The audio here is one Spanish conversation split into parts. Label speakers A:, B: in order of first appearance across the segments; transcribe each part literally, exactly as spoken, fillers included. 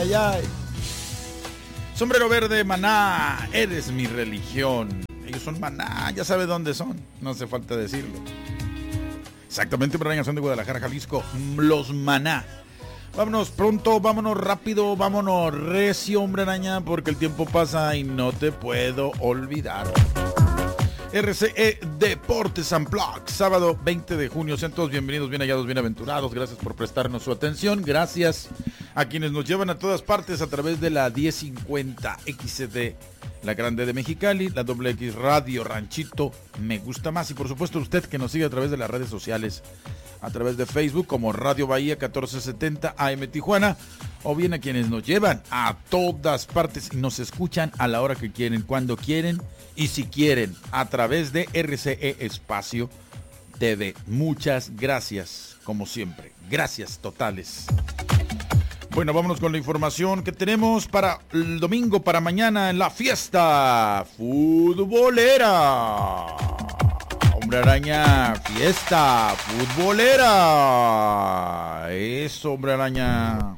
A: ay, ay. Sombrero Verde, Maná, eres mi religión. Ellos son Maná, ya sabe dónde son, no hace falta decirlo. Exactamente, Hombre Araña, son de Guadalajara, Jalisco, los Maná. Vámonos pronto, vámonos rápido, vámonos recio, Hombre Araña, porque el tiempo pasa y no te puedo olvidar. R C E Deportes Unplugged, sábado veinte de junio. Sean todos bienvenidos, bien hallados, bienaventurados. Gracias por prestarnos su atención. Gracias a quienes nos llevan a todas partes a través de la diez cincuenta X C D, la Grande de Mexicali, la Doble X Radio Ranchito Me Gusta Más. Y por supuesto usted que nos sigue a través de las redes sociales, a través de Facebook como Radio Bahía catorce setenta A M Tijuana, o bien a quienes nos llevan a todas partes y nos escuchan a la hora que quieren, cuando quieren y si quieren, a través de R C E Espacio T V. Muchas gracias, como siempre. Gracias totales. Bueno, vámonos con la información que tenemos para el domingo, para mañana, en la fiesta futbolera. Hombre Araña, fiesta futbolera. Eso, Hombre Araña.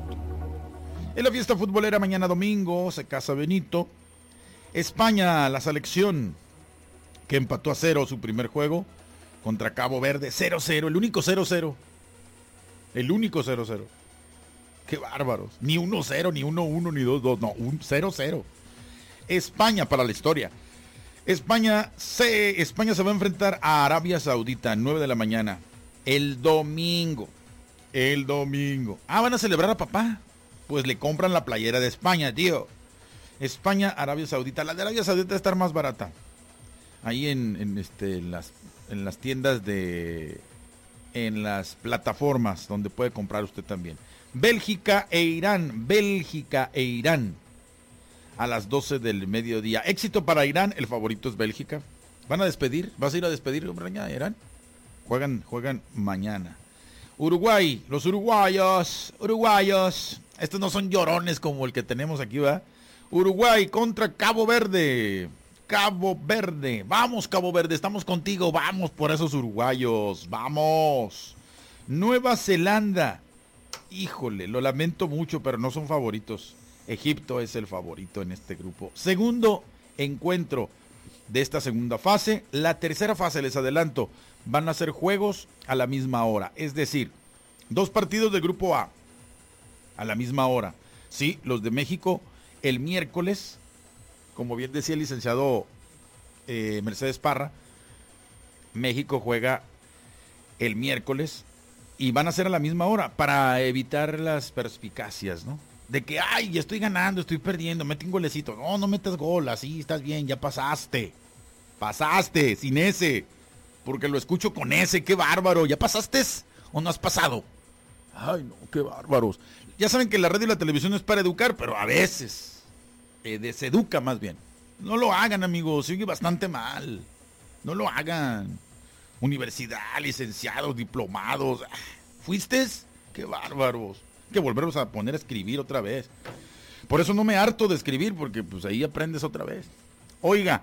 A: En la fiesta futbolera mañana domingo se casa Benito. España, la selección que empató a cero su primer juego contra Cabo Verde, cero cero, el único cero cero. El único cero cero. Qué bárbaros. Ni uno cero, ni uno uno, ni dos dos, no, un cero cero. España para la historia. España se, España se va a enfrentar a Arabia Saudita, nueve de la mañana. El domingo. El domingo. Ah, van a celebrar a papá. Pues le compran la playera de España, tío. España, Arabia Saudita. La de Arabia Saudita va a estar más barata. Ahí en, en, este, en, las, en las tiendas de... En las plataformas donde puede comprar usted también. Bélgica e Irán. Bélgica e Irán. A las doce del mediodía. Éxito para Irán. El favorito es Bélgica. ¿Van a despedir? ¿Vas a ir a despedir, Hombre Araña, Irán? Juegan, juegan mañana. Uruguay. Los uruguayos. Uruguayos. Estos no son llorones como el que tenemos aquí, ¿va? Uruguay contra Cabo Verde. Cabo Verde. Vamos, Cabo Verde. Estamos contigo. Vamos por esos uruguayos. Vamos. Nueva Zelanda. Híjole, lo lamento mucho, pero no son favoritos. Egipto es el favorito en este grupo. Segundo encuentro de esta segunda fase. La tercera fase, les adelanto, van a ser juegos a la misma hora. Es decir, dos partidos del grupo A a la misma hora. Sí, los de México el miércoles, como bien decía el licenciado eh, Mercedes Parra, México juega el miércoles y van a ser a la misma hora para evitar las perspicacias, ¿no? De que, ay, ya estoy ganando, estoy perdiendo, mete un golecito. No, no metas gol, así estás bien, ya pasaste. Pasaste, sin ese. Porque lo escucho con ese, qué bárbaro. ¿Ya pasaste o no has pasado? Ay, no, qué bárbaros. Ya saben que la radio y la televisión es para educar, pero a veces eh, deseduca más bien. No lo hagan, amigos, sigue bastante mal. No lo hagan. Universidad, licenciados, diplomados. ¿Fuiste? Qué bárbaros. Hay que volverlos a poner a escribir otra vez. Por eso no me harto de escribir, porque pues ahí aprendes otra vez. Oiga,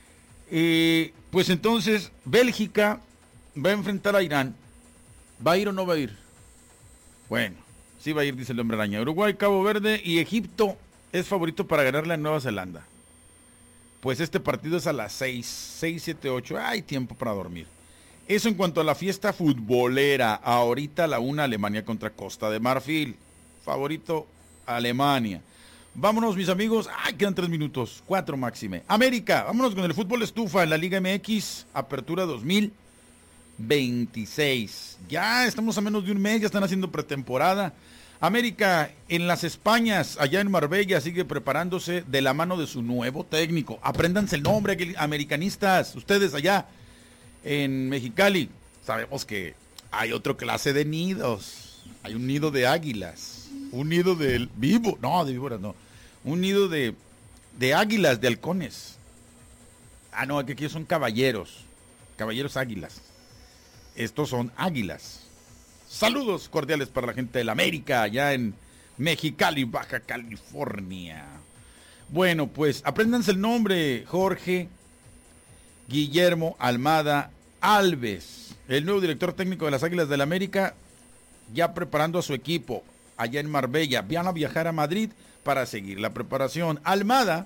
A: eh, pues entonces Bélgica va a enfrentar a Irán. ¿Va a ir o no va a ir? Bueno, sí va a ir, dice el Hombre Araña. Uruguay, Cabo Verde y Egipto es favorito para ganarle a Nueva Zelanda. Pues este partido es a las seis, seis, siete, ocho. Hay tiempo para dormir. Eso en cuanto a la fiesta futbolera. Ahorita a la una, Alemania contra Costa de Marfil. Favorito, Alemania. Vámonos, mis amigos. Ay, quedan tres minutos. Cuatro máxime. América, vámonos con el fútbol estufa en la Liga M X. Apertura dos mil veintiséis. Ya estamos a menos de un mes. Ya están haciendo pretemporada. América en las Españas, allá en Marbella, sigue preparándose de la mano de su nuevo técnico. Apréndanse el nombre, americanistas. Ustedes allá en Mexicali, sabemos que hay otra clase de nidos. Hay un nido de águilas, un nido de vivo, no, de víboras no, un nido de, de águilas, de halcones. Ah, no, aquí son caballeros, caballeros águilas. Estos son águilas. Saludos cordiales para la gente de la América, allá en Mexicali, Baja California. Bueno, pues apréndanse el nombre, Jorge Guillermo Almada Alves, el nuevo director técnico de las Águilas del la América, ya preparando a su equipo. allá en Marbella. Van a viajar a Madrid para seguir la preparación. Almada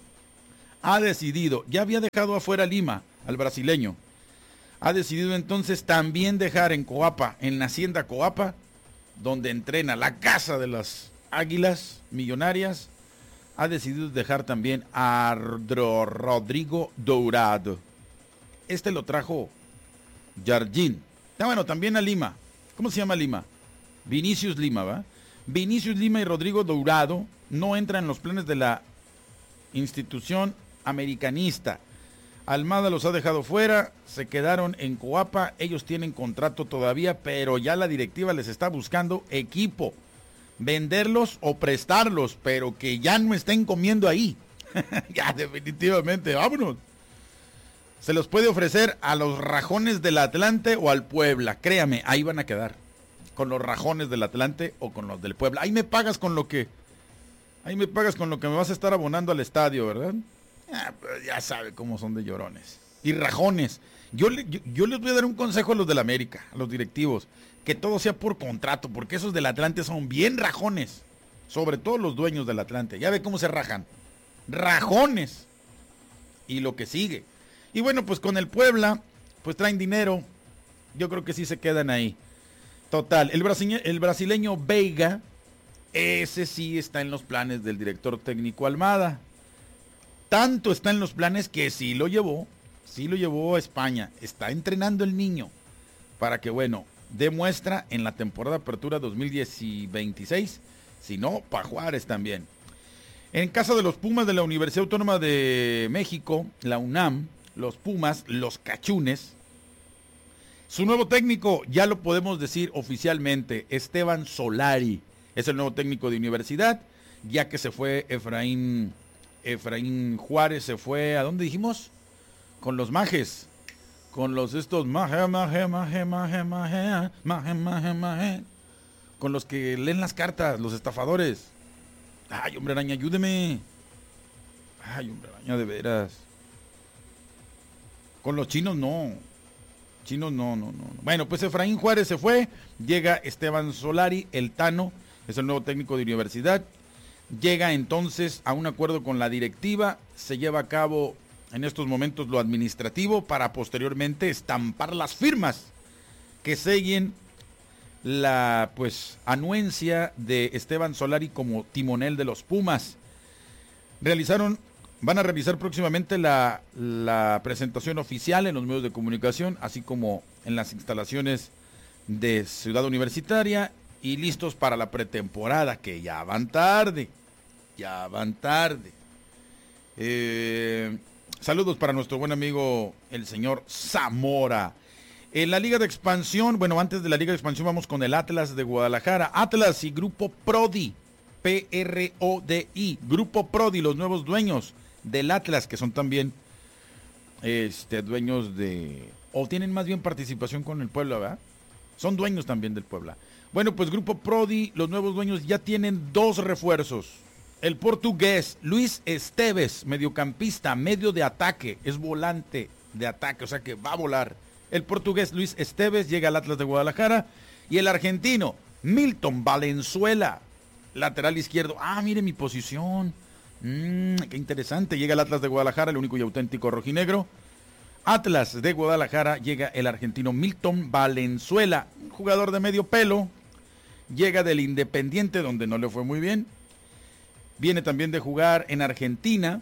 A: ha decidido, ya había dejado afuera a Lima, al brasileño, ha decidido entonces también dejar en Coapa, en la hacienda Coapa, donde entrena la casa de las Águilas Millonarias, ha decidido dejar también a Rodrigo Dourado. Este lo trajo Jardín. Ah, bueno, también a Lima. ¿Cómo se llama Lima? Vinicius Lima, ¿va? Vinicius Lima y Rodrigo Dourado no entran en los planes de la institución americanista. Almada los ha dejado fuera, se quedaron en Coapa, ellos tienen contrato todavía, pero ya la directiva les está buscando equipo, venderlos o prestarlos, pero que ya no estén comiendo ahí. Ya definitivamente, vámonos. Se los puede ofrecer a los Rajones del Atlante o al Puebla, créame, ahí van a quedar, con los Rajones del Atlante o con los del Puebla. Ahí me pagas con lo que, ahí me pagas con lo que me vas a estar abonando al estadio, ¿verdad? Ah, pues ya sabe cómo son de llorones y rajones. Yo, yo, yo les voy a dar un consejo a los del América, a los directivos, que todo sea por contrato, porque esos del Atlante son bien rajones, sobre todo los dueños del Atlante. Ya ve cómo se rajan, rajones, y lo que sigue. Y bueno, pues con el Puebla, pues traen dinero, yo creo que sí se quedan ahí. Total, el brasileño, el brasileño Veiga, ese sí está en los planes del director técnico Almada. Tanto está en los planes que sí lo llevó, sí lo llevó a España. Está entrenando el niño para que, bueno, demuestra en la temporada Apertura dos mil veintiséis, si no, para Juárez también. En casa de los Pumas de la Universidad Autónoma de México, la UNAM, los Pumas, los Cachunes, su nuevo técnico, ya lo podemos decir oficialmente, Esteban Solari, es el nuevo técnico de universidad, ya que se fue Efraín... Efraín Juárez se fue, ¿a dónde dijimos? Con los majes, con los estos maje, maje, maje, maje, maje, maje, maje, maje, con los que leen las cartas, los estafadores. Ay, hombre araña, ayúdeme. Ay, hombre araña, de veras. Con los chinos no, chinos no, no, no. Bueno, pues Efraín Juárez se fue, llega Esteban Solari, el Tano, es el nuevo técnico de universidad. Llega entonces a un acuerdo con la directiva, se lleva a cabo en estos momentos lo administrativo para posteriormente estampar las firmas que sellen la pues anuencia de Esteban Solari como timonel de los Pumas. Realizaron, van a realizar próximamente la, la presentación oficial en los medios de comunicación, así como en las instalaciones de Ciudad Universitaria y listos para la pretemporada, que ya van tarde. Ya van tarde. Eh, saludos para nuestro buen amigo, el señor Zamora. En la Liga de Expansión, bueno, antes de la Liga de Expansión vamos con el Atlas de Guadalajara. Atlas y Grupo Prodi, P R O D I. Grupo Prodi, los nuevos dueños del Atlas, que son también este, dueños de... o tienen más bien participación con el Puebla, ¿verdad? Son dueños también del Puebla. Bueno, pues Grupo Prodi, los nuevos dueños ya tienen dos refuerzos. El portugués Luis Esteves, mediocampista, medio de ataque, es volante de ataque, o sea que va a volar. El portugués Luis Esteves llega al Atlas de Guadalajara. Y el argentino Milton Valenzuela, lateral izquierdo. Ah, mire mi posición. Mm, qué interesante. Llega al Atlas de Guadalajara, el único y auténtico rojinegro. Atlas de Guadalajara, llega el argentino Milton Valenzuela, un jugador de medio pelo. Llega del Independiente, donde no le fue muy bien. Viene también de jugar en Argentina,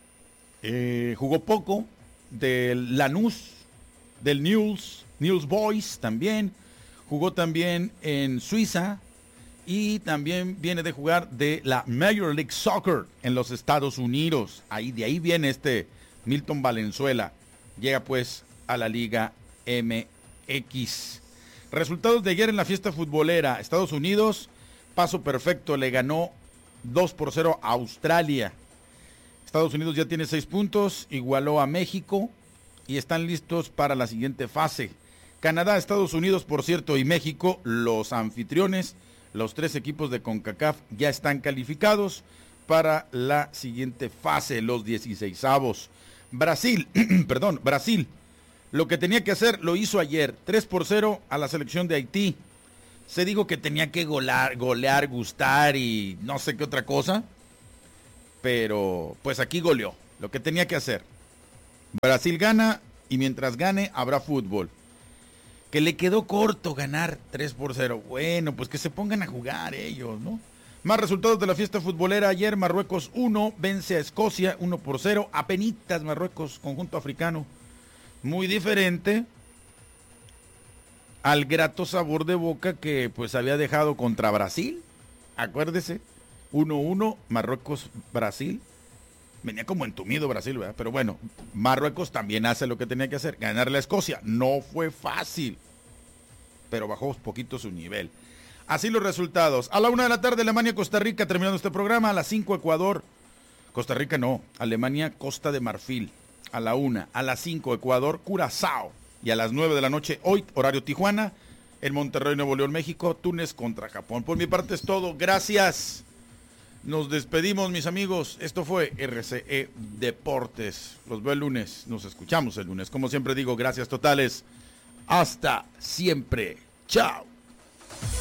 A: eh, jugó poco, del Lanús, del Newell's, Newell's Boys también, jugó también en Suiza y también viene de jugar de la Major League Soccer en los Estados Unidos. Ahí, de ahí viene este Milton Valenzuela, llega pues a la Liga M X. Resultados de ayer en la fiesta futbolera, Estados Unidos, paso perfecto, le ganó dos por cero a Australia. Estados Unidos ya tiene seis puntos, igualó a México y están listos para la siguiente fase. Canadá, Estados Unidos, por cierto, y México, los anfitriones, los tres equipos de CONCACAF ya están calificados para la siguiente fase, los dieciseisavos. Brasil, perdón, Brasil, lo que tenía que hacer lo hizo ayer, tres por cero a la selección de Haití. Se dijo que tenía que golear, golear, gustar y no sé qué otra cosa. Pero pues aquí goleó lo que tenía que hacer. Brasil gana y mientras gane habrá fútbol. Que le quedó corto ganar tres por cero. Bueno, pues que se pongan a jugar ellos, ¿no? Más resultados de la fiesta futbolera. Ayer Marruecos uno vence a Escocia uno por cero. Apenitas Marruecos, conjunto africano. Muy diferente al grato sabor de boca que pues había dejado contra Brasil. Acuérdese, uno uno, Marruecos-Brasil. Venía como entumido Brasil, ¿verdad? Pero bueno, Marruecos también hace lo que tenía que hacer, ganarle a Escocia. No fue fácil, pero bajó poquito su nivel. Así los resultados. A la una de la tarde, Alemania-Costa Rica, terminando este programa. A las cinco, Ecuador. Costa Rica no, Alemania-Costa de Marfil. A la una. A las cinco, Ecuador-Curazao. Y a las nueve de la noche, hoy, horario Tijuana, en Monterrey, Nuevo León, México, Túnez contra Japón. Por mi parte es todo. Gracias. Nos despedimos, mis amigos. Esto fue R C E Deportes. Los veo el lunes. Nos escuchamos el lunes. Como siempre digo, gracias totales. Hasta siempre. Chao.